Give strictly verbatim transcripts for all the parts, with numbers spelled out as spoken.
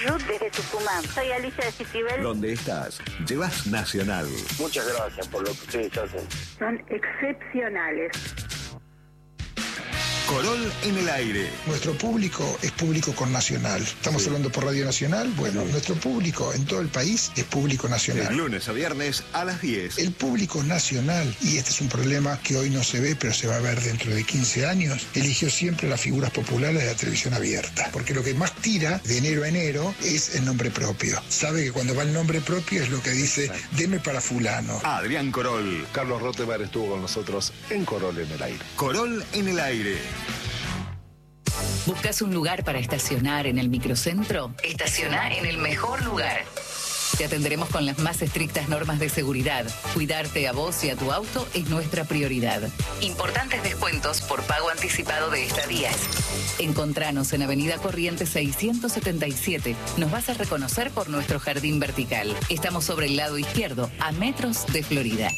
Ruth desde Tucumán. Soy Alicia de Cicibel. ¿Dónde estás? Llevas Nacional. Muchas gracias por lo que ustedes hacen. Son excepcionales. Corol en el aire. Nuestro público es público con Nacional. Estamos sí. hablando por Radio Nacional. Bueno, sí. nuestro público en todo el país es público nacional. De lunes a viernes a las diez. El público nacional, y este es un problema que hoy no se ve, pero se va a ver dentro de quince años, eligió siempre las figuras populares de la televisión abierta. Porque lo que más tira de enero a enero es el nombre propio. Sabe que cuando va el nombre propio es lo que dice, deme para fulano. Adrián Corol. Carlos Rottenberg estuvo con nosotros en Corol en el aire. Corol en el aire. ¿Buscas un lugar para estacionar en el microcentro? Estaciona en el mejor lugar. Te atenderemos con las más estrictas normas de seguridad. Cuidarte a vos y a tu auto es nuestra prioridad. Importantes descuentos por pago anticipado de estadías. Encontranos en Avenida Corrientes seiscientos setenta y siete. Nos vas a reconocer por nuestro jardín vertical. Estamos sobre el lado izquierdo, a metros de Florida.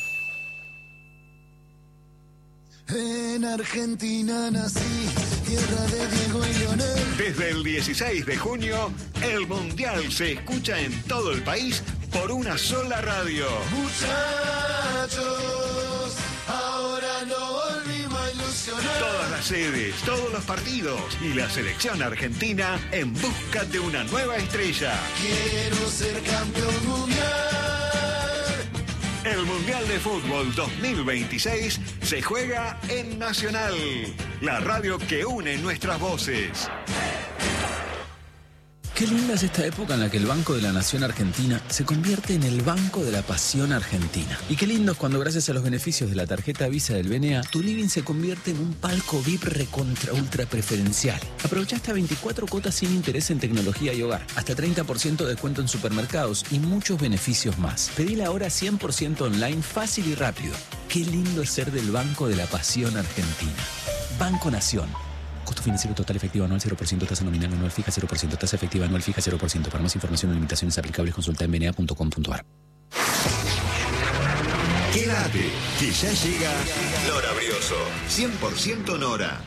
En Argentina nací, tierra de Diego y Leonel. Desde el dieciséis de junio, el Mundial se escucha en todo el país por una sola radio. Muchachos, ahora no volvimos a ilusionar. Todas las sedes, todos los partidos y la selección argentina en busca de una nueva estrella. Quiero ser campeón mundial. El Mundial de Fútbol dos mil veintiséis se juega en Nacional, la radio que une nuestras voces. Qué linda es esta época en la que el Banco de la Nación Argentina se convierte en el Banco de la Pasión Argentina. Y qué lindo es cuando, gracias a los beneficios de la tarjeta Visa del B N A, tu living se convierte en un palco V I P recontra ultra preferencial. Aprovecha hasta veinticuatro cuotas sin interés en tecnología y hogar, hasta treinta por ciento de descuento en supermercados y muchos beneficios más. Pedila ahora cien por ciento online, fácil y rápido. Qué lindo es ser del Banco de la Pasión Argentina. Banco Nación. Costo financiero total efectivo anual cero por ciento, tasa nominal anual fija cero por ciento, tasa efectiva anual fija cero por ciento. Para más información o limitaciones aplicables, consulta en b n a punto com punto a r. Quédate, que ya llega Nora Brioso, cien por ciento Nora.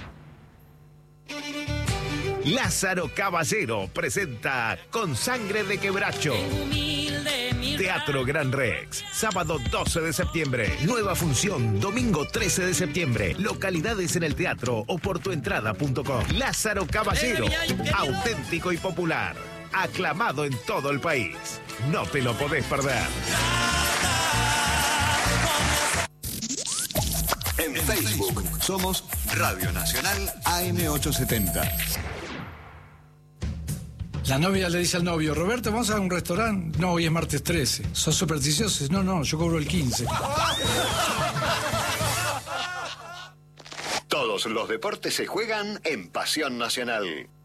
Lázaro Caballero presenta Con Sangre de Quebracho. Teatro Gran Rex, sábado doce de septiembre. Nueva función, domingo trece de septiembre. Localidades en el teatro o por tuentrada punto com. Lázaro Caballero, auténtico y popular. Aclamado en todo el país. No te lo podés perder. En Facebook somos Radio Nacional A M ochocientos setenta. La novia le dice al novio, Roberto, ¿vamos a un restaurante? No, hoy es martes trece. ¿Sos supersticiosos? No, no, yo cobro el quince. Todos los deportes se juegan en Pasión Nacional.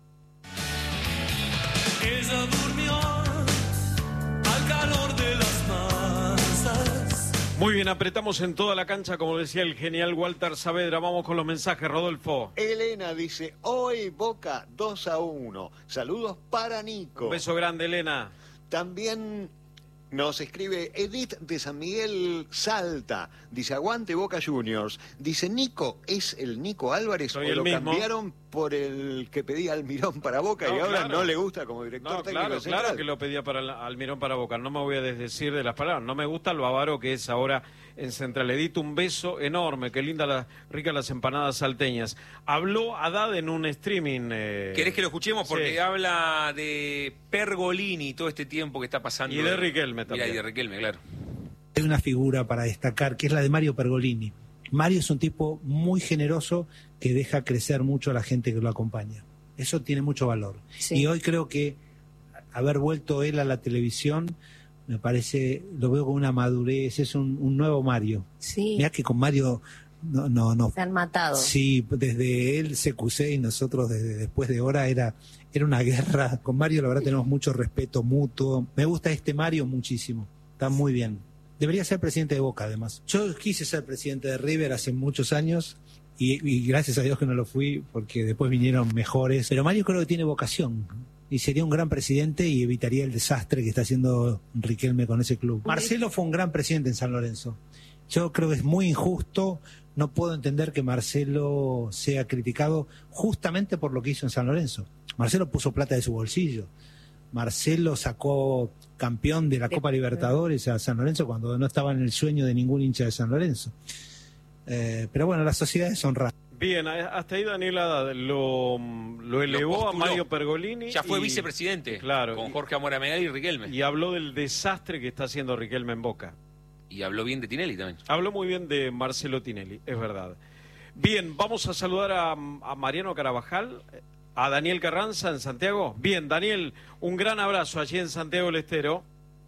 Ella durmió al calor de las masas. Muy bien, apretamos en toda la cancha, como decía el genial Walter Saavedra. Vamos con los mensajes, Rodolfo. Elena dice, hoy Boca dos a uno. Saludos para Nico. Un beso grande, Elena. También nos escribe Edith de San Miguel Salta. Dice, aguante Boca Juniors. Dice, Nico, ¿es el Nico Álvarez Soy o el lo mismo. cambiaron por el que pedía Almirón para Boca No, y ahora claro. no le gusta como director No, técnico claro, central? claro que lo pedía para el- Almirón para Boca. No me voy a desdecir de las palabras. No me gusta el bávaro que es ahora en Central. Edith, un beso enorme. Qué linda, la, rica las empanadas salteñas. Habló Haddad en un streaming. Eh... ¿Querés que lo escuchemos? Porque Sí. habla de Pergolini todo este tiempo que está pasando. Y de Riquelme también. Mira, y de Riquelme, claro. Hay una figura para destacar que es la de Mario Pergolini. Mario es un tipo muy generoso que deja crecer mucho a la gente que lo acompaña. Eso tiene mucho valor. Sí. Y hoy creo que haber vuelto él a la televisión, me parece, lo veo con una madurez, es un, un nuevo Mario. Sí. Mirá que con Mario no, no, no. Se han matado. Sí, desde él, C Q C y nosotros desde después de hora era, era una guerra. Con Mario la verdad tenemos mucho respeto mutuo. Me gusta este Mario muchísimo. Está muy bien. Debería ser presidente de Boca, además. Yo quise ser presidente de River hace muchos años y, y gracias a Dios que no lo fui porque después vinieron mejores. Pero Mario creo que tiene vocación y sería un gran presidente y evitaría el desastre que está haciendo Riquelme con ese club. Marcelo fue un gran presidente en San Lorenzo. Yo creo que es muy injusto. No puedo entender que Marcelo sea criticado justamente por lo que hizo en San Lorenzo. Marcelo puso plata de su bolsillo. Marcelo sacó campeón de la Copa Libertadores a San Lorenzo cuando no estaba en el sueño de ningún hincha de San Lorenzo. Eh, pero bueno, las sociedades son raras. Bien, hasta ahí Daniel Haddad lo, lo elevó Lo a Mario Pergolini. Ya fue y, vicepresidente, claro, con Jorge Amora Megal y Riquelme. Y habló del desastre que está haciendo Riquelme en Boca. Y habló bien de Tinelli también. Habló muy bien de Marcelo Tinelli, es verdad. Bien, vamos a saludar a, a Mariano Carabajal, a Daniel Carranza en Santiago. Bien, Daniel, un gran abrazo allí en Santiago del Estero.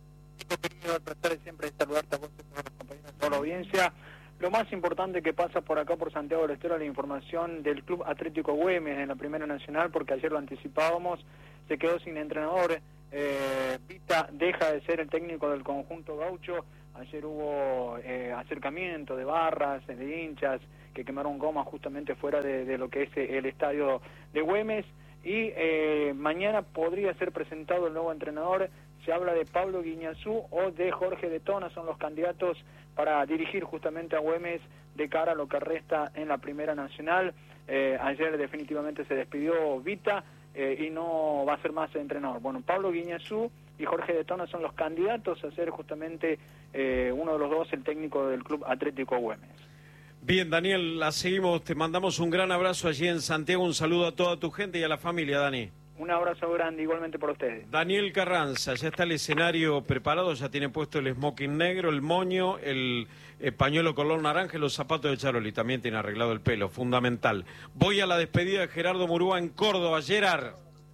Un placer siempre saludarte a vos y a todos los compañeros de toda la audiencia. Lo más importante que pasa por acá, por Santiago del Estero, es la información del Club Atlético Güemes en la Primera Nacional, porque ayer lo anticipábamos, se quedó sin entrenador. Eh, Vita deja de ser el técnico del conjunto gaucho. Ayer hubo eh, acercamiento de barras, de hinchas, que quemaron goma justamente fuera de, de lo que es el estadio de Güemes. Y eh, mañana podría ser presentado el nuevo entrenador. Se habla de Pablo Guiñazú o de Jorge de Tona, son los candidatos para dirigir justamente a Güemes de cara a lo que resta en la Primera Nacional. Eh, ayer definitivamente se despidió Vita eh, y no va a ser más entrenador. Bueno, Pablo Guiñazú y Jorge de Tona son los candidatos a ser justamente eh, uno de los dos el técnico del Club Atlético Güemes. Bien, Daniel, la seguimos. Te mandamos un gran abrazo allí en Santiago. Un saludo a toda tu gente y a la familia, Dani. Un abrazo grande igualmente por ustedes. Daniel Carranza, ya está el escenario preparado, ya tiene puesto el smoking negro, el moño, el, el pañuelo color naranja y los zapatos de Charoli. También tiene arreglado el pelo, fundamental. Voy a la despedida de Gerardo Murúa en Córdoba. Gerard.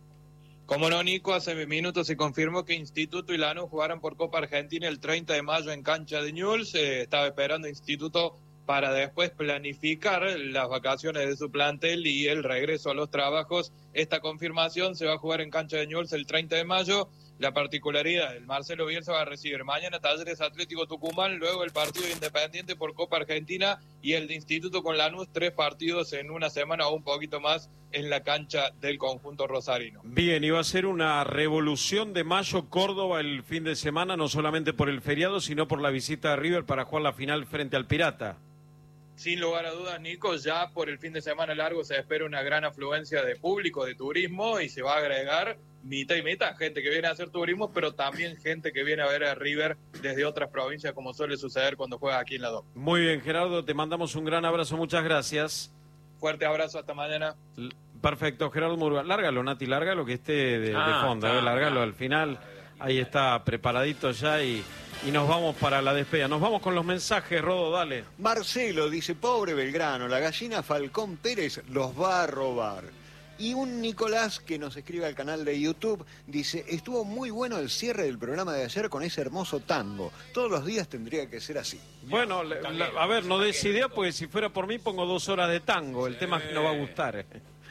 Como no, Nico, hace minutos se confirmó que Instituto y Lanús jugaron por Copa Argentina el treinta de mayo en cancha de Newell's. Eh, estaba esperando Instituto para después planificar las vacaciones de su plantel y el regreso a los trabajos. Esta confirmación se va a jugar en cancha de Newell's el treinta de mayo. La particularidad, el Marcelo Bielsa va a recibir mañana Talleres Atlético Tucumán, luego el partido de Independiente por Copa Argentina y el de Instituto con Lanús, tres partidos en una semana o un poquito más en la cancha del conjunto rosarino. Bien, y va a ser una revolución de mayo Córdoba el fin de semana, no solamente por el feriado, sino por la visita de River para jugar la final frente al Pirata. Sin lugar a dudas, Nico, ya por el fin de semana largo se espera una gran afluencia de público, de turismo, y se va a agregar mitad y mitad, gente que viene a hacer turismo, pero también gente que viene a ver a River desde otras provincias, como suele suceder cuando juega aquí en la D O C. Muy bien, Gerardo, te mandamos un gran abrazo, muchas gracias. Fuerte abrazo, hasta mañana. Perfecto, Gerardo Murúa. Lárgalo, Nati, lárgalo que esté de, Ah, de fondo, está, eh, lárgalo está. al final. Ahí está preparadito ya y, y nos vamos para la despedida. Nos vamos con los mensajes, Rodo, dale. Marcelo dice, pobre Belgrano, la gallina Falcón Pérez los va a robar. Y un Nicolás que nos escribe al canal de YouTube dice, estuvo muy bueno el cierre del programa de ayer con ese hermoso tango. Todos los días tendría que ser así. Bueno, la- la- a ver, no des idea, porque si fuera por mí pongo dos horas de tango. El tema es que no va a gustar.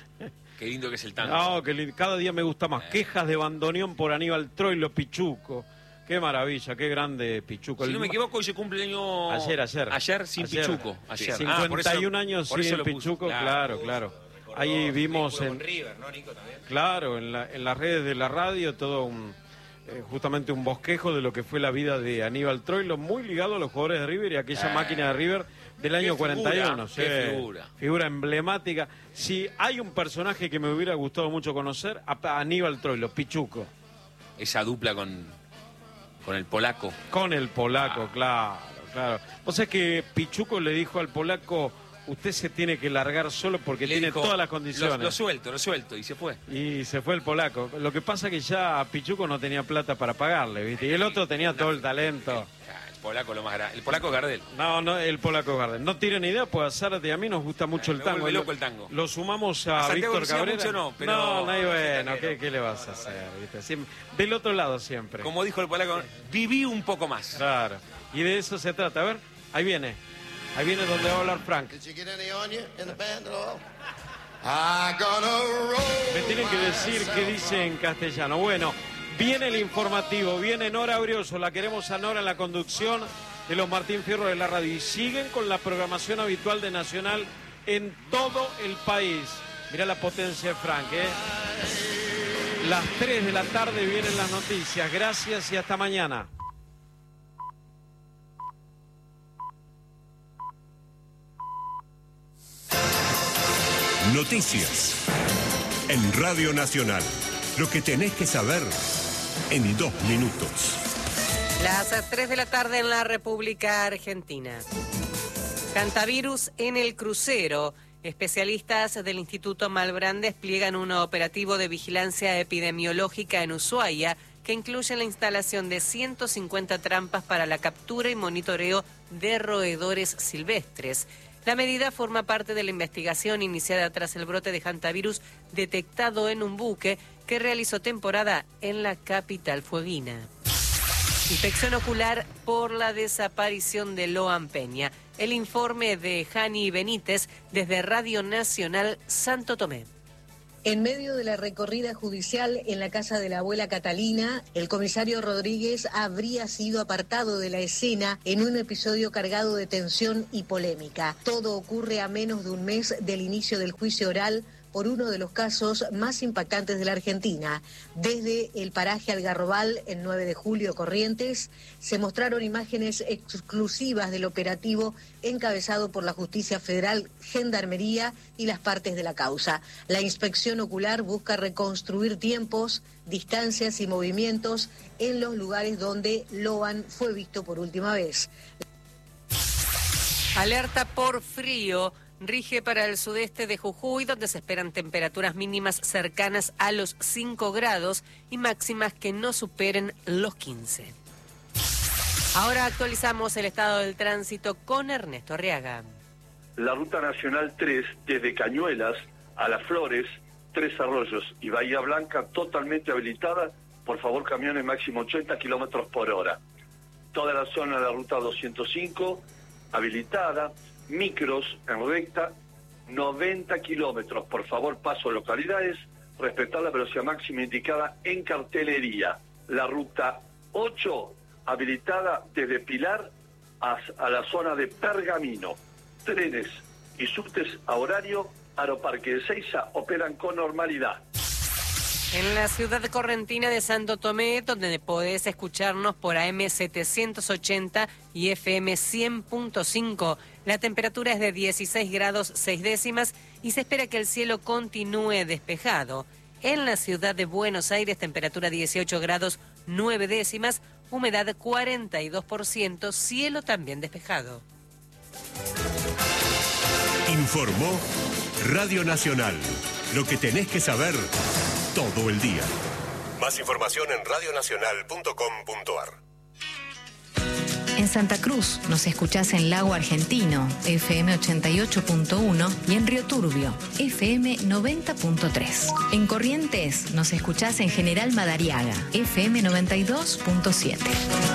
Qué lindo que es el tango. No, que li- cada día me gusta más. Quejas de bandoneón por Aníbal Troilo, Pichuco. Qué maravilla, qué grande Pichuco. Si El no me ma- equivoco, hoy se cumple el año... Ayer, ayer. Ayer sin Ayer. Pichuco. Ayer. Sí, Ah, por eso- cincuenta y un años por eso sin lo puso. Pichuco, claro, claro. Ahí vimos en... River, ¿no, Nico? También. Claro, en, la- en las redes de la radio todo un... eh, justamente un bosquejo de lo que fue la vida de Aníbal Troilo, muy ligado a los jugadores de River y a aquella Ah. máquina de River del año Qué cuarenta y uno. figura, qué figura. Figura emblemática. Si hay un personaje que me hubiera gustado mucho conocer, a a Aníbal Troilo, Pichuco. Esa dupla con, con el polaco. Con el polaco, claro, claro. Vos sabés que Pichuco le dijo al polaco, usted se tiene que largar solo porque Le tiene dijo, todas las Lo, condiciones. lo suelto, lo suelto, y se fue. Y se fue el polaco. Lo que pasa que ya Pichuco no tenía plata para pagarle, ¿viste? Y el otro tenía todo el talento. Ah, el polaco lo más grande. El polaco Gardel. No, no, el polaco Garden. No tienen idea, pues a Zárate y a mí nos gusta mucho Eh, el me tango. vuelve Lo- loco el tango. Lo sumamos a, A Santiago Víctor Lucía Cabrera. mucho no, pero- No, no, y bueno, Sí, ¿qué, qué le vas a hacer? ¿Viste? Siempre- del otro lado siempre. Como dijo el polaco, viví un poco más. Claro. Y de eso se trata. A ver, ahí viene. Ahí viene donde va a hablar Frank. Me tienen que decir qué dice en castellano. Bueno, viene el informativo, viene Nora Brioso, la queremos a Nora en la conducción de los Martín Fierro de la radio. Y siguen con la programación habitual de Nacional en todo el país. Mirá la potencia de Frank, ¿eh? Las tres de la tarde vienen las noticias. Gracias y hasta mañana. Noticias en Radio Nacional. Lo que tenés que saber en dos minutos. Las tres de la tarde en la República Argentina. Hantavirus en el crucero. Especialistas del Instituto Malbrán despliegan un operativo de vigilancia epidemiológica en Ushuaia que incluye la instalación de ciento cincuenta trampas para la captura y monitoreo de roedores silvestres. La medida forma parte de la investigación iniciada tras el brote de hantavirus detectado en un buque que realizó temporada en la capital fueguina. Inspección ocular por la desaparición de Loan Peña. El informe de Jani Benítez desde Radio Nacional Santo Tomé. En medio de la recorrida judicial en la casa de la abuela Catalina, el comisario Rodríguez habría sido apartado de la escena en un episodio cargado de tensión y polémica. Todo ocurre a menos de un mes del inicio del juicio oral por uno de los casos más impactantes de la Argentina. Desde el paraje Algarrobal, en nueve de julio, Corrientes, se mostraron imágenes exclusivas del operativo encabezado por la Justicia Federal, Gendarmería y las partes de la causa. La inspección ocular busca reconstruir tiempos, distancias y movimientos en los lugares donde Loan fue visto por última vez. Alerta por frío rige para el sudeste de Jujuy, donde se esperan temperaturas mínimas cercanas a los cinco grados y máximas que no superen los quince. Ahora actualizamos el estado del tránsito con Ernesto Arriaga. La Ruta Nacional tres, desde Cañuelas a Las Flores, Tres Arroyos y Bahía Blanca, totalmente habilitada. Por favor, camiones máximo ochenta kilómetros por hora. Toda la zona de la Ruta doscientos cinco, habilitada. Micros en recta, noventa kilómetros. Por favor, paso localidades, respetar la velocidad máxima indicada en cartelería. La ruta ocho, habilitada desde Pilar a, a la zona de Pergamino. Trenes y subtes a horario. Aeroparque de Ezeiza operan con normalidad. En la ciudad correntina de Santo Tomé, donde podés escucharnos por A M setecientos ochenta y F M cien punto cinco, la temperatura es de dieciséis grados seis décimas y se espera que el cielo continúe despejado. En la ciudad de Buenos Aires, temperatura dieciocho grados nueve décimas, humedad cuarenta y dos por ciento, cielo también despejado. Informó Radio Nacional. Lo que tenés que saber todo el día. Más información en radionacional punto com punto ar. En Santa Cruz nos escuchás en Lago Argentino, F M ochenta y ocho punto uno, y en Río Turbio, F M noventa punto tres. En Corrientes nos escuchás en General Madariaga, F M noventa y dos punto siete.